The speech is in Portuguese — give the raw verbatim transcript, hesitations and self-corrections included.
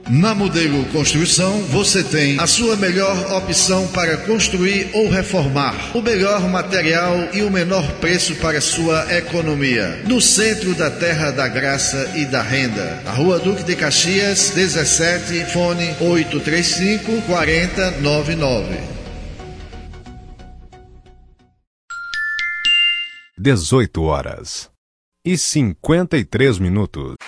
Na Modelo Construção, você tem a sua melhor opção para construir ou reformar. O melhor material e o menor preço para sua economia. No centro da Terra da Graça e da Renda. A Rua Duque de Caxias, dezessete, fone oito três cinco, quatro zero nove nove. dezoito horas e cinquenta e três minutos.